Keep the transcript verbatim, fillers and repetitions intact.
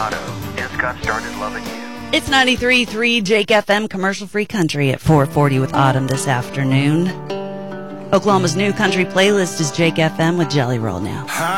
Auto. Just got started loving you. It's ninety-three point three Jake F M, commercial-free country at four forty with Autumn this afternoon. Oklahoma's new country playlist is Jake F M with Jelly Roll now.